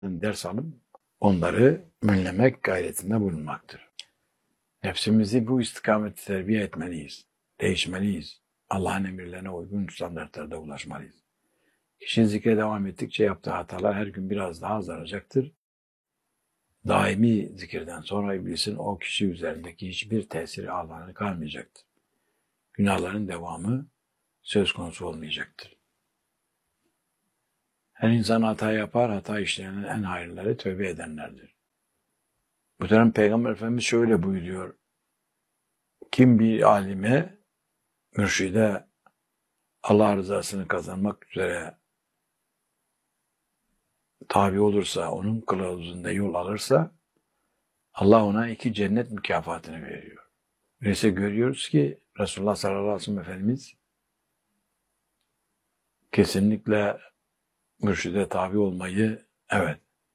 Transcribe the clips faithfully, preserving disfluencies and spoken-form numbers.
ders alıp onları önlemek gayretinde bulunmaktır. Nefsimizi bu istikamette terbiye etmeliyiz, değişmeliyiz. Allah'ın emirlerine uygun standartlarda ulaşmalıyız. Kişi zikre devam ettikçe yaptığı hatalar her gün biraz daha azalacaktır. Daimi zikirden sonra iblisin o kişi üzerindeki hiçbir tesiri Allah'ın kalmayacaktır. Günahların devamı söz konusu olmayacaktır. Her insan hata yapar, hata işleyenin en hayırları tövbe edenlerdir. Muhterem Peygamber Efendimiz şöyle buyuruyor. Kim bir alime, mürşide Allah rızasını kazanmak üzere tabi olursa, onun kılavuzunda yol alırsa, Allah ona iki cennet mükafatını veriyor. Öyleyse görüyoruz ki Resulullah sallallahu aleyhi ve sellem Efendimiz kesinlikle mürşide tabi olmayı, evet,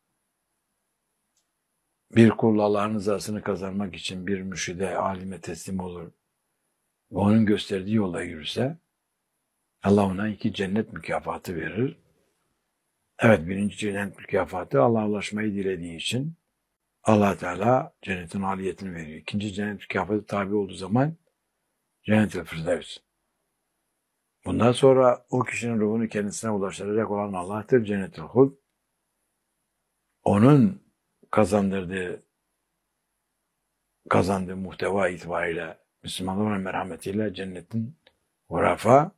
bir kul Allah'ın rızasını kazanmak için bir mürşide, alime teslim olur ve onun gösterdiği yolda yürürse, Allah ona iki cennet mükafatı verir. Evet, birinci cennet mükafatı Allah'a ulaşmayı dilediği için Allah Teala cennetin aliyetini veriyor. İkinci cennet mükafatı tabi olduğu zaman cennet-i firdevs. Bundan sonra o kişinin ruhunu kendisine ulaştıracak olan Allah'tır, cennet-i hud. Onun kazandırdığı kazandığı muhteva itibariyle Müslümanların merhametiyle cennetin hurafa,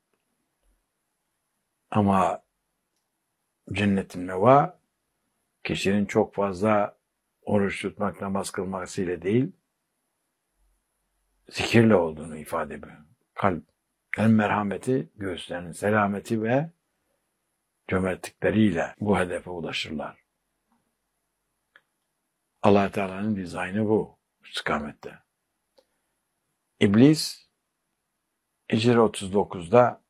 ama cennetin meva kişinin çok fazla oruç tutmak, namaz kılmasıyla değil, zikirle olduğunu ifade ediyor. Kalp, hem merhameti, göğüslerinin selameti ve cömertlikleriyle bu hedefe ulaşırlar. Allah Teala'nın dizaynı bu istikamette. İblis Hicri otuz dokuzda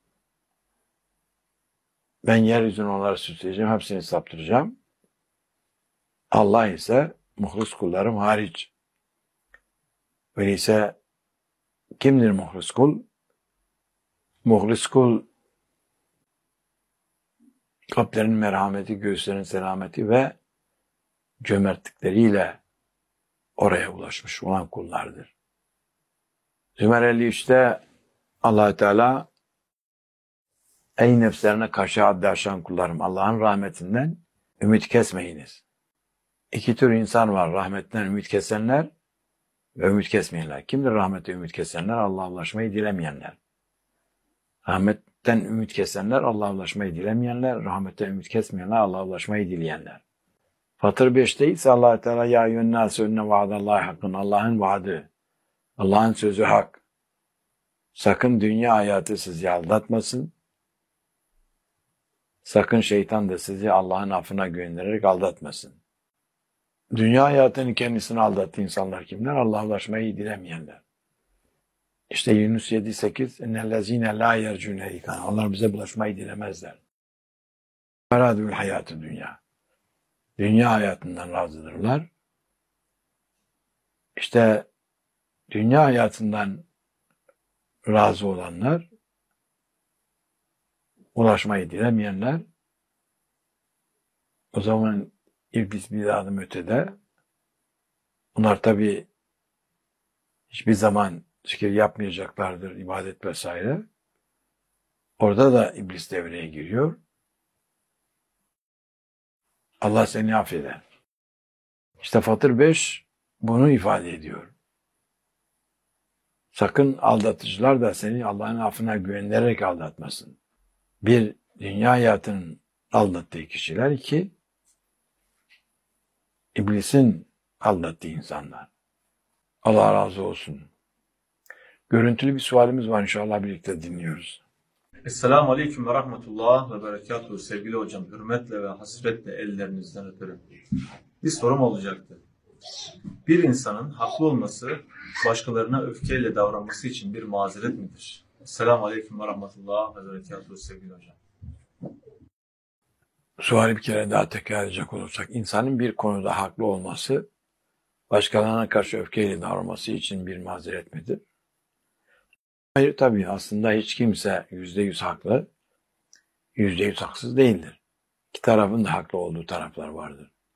ben yeryüzünü onları süsleyeceğim, hepsini saptıracağım. Allah ise muhlis kullarım hariç. Öyleyse kimdir muhlis kul? Muhlis kul kalplerin merhameti, göğüslerin selameti ve cömertlikleriyle oraya ulaşmış olan kullardır. Zümer elli üçte Allah Teala ey nefslerine karşı haddi aşan kullarım, Allah'ın rahmetinden ümit kesmeyiniz. İki tür insan var, rahmetten ümit kesenler ve ümit kesmeyenler. Kimdir rahmete ümit kesenler? Allah'a ulaşmayı dilemeyenler. Rahmetten ümit kesenler, Allah'a ulaşmayı dilemeyenler, rahmetten ümit kesmeyenler, Allah'a ulaşmayı dileyenler. Fatır beşte ise Allah Teala ya yönnâse önüne vaadallahi hakkın, Allah'ın vaadi, Allah'ın sözü hak. Sakın dünya hayatı sizi aldatmasın. Sakın şeytan da sizi Allah'ın affına göndererek aldatmasın. Dünya hayatını kendisine aldattığı insanlar kimler? Allah'a ulaşmayı dilemeyenler. İşte Yunus yedi sekiz اِنَّ la yercûne hikâne. Onlar bize bulaşmayı dilemezler. Faradül hayatı dünya. Dünya hayatından razıdırlar. İşte dünya hayatından razı olanlar, ulaşmayı dilemeyenler, o zaman iblis bir adım ötede. Bunlar tabii hiçbir zaman zikir yapmayacaklardır, ibadet vesaire. Orada da iblis devreye giriyor. Allah seni affeder. İşte Fatır beş bunu ifade ediyor. Sakın aldatıcılar da seni Allah'ın affına güvenerek aldatmasın. Bir, dünya hayatının aldattığı kişiler. İki, iblisin aldattığı insanlar. Allah razı olsun. Görüntülü bir sualimiz var, inşallah birlikte dinliyoruz. Esselamu Aleyküm ve Rahmetullah ve Berekatuhu. Sevgili hocam, hürmetle ve hasretle ellerinizden öperim. Bir sorum olacaktı. Bir insanın haklı olması, başkalarına öfkeyle davranması için bir mazeret midir? Esselamu Aleyküm ve Rahmetullah ve Berekatuhu sevgili hocam. Suali bir kere daha tekrar edecek olursak, insanın bir konuda haklı olması, başkalarına karşı öfkeyle davranması için bir mazeret midir? Hayır, tabii aslında hiç kimse yüzde yüz haklı, yüzde yüz haksız değildir. İki tarafın da haklı olduğu taraflar vardır.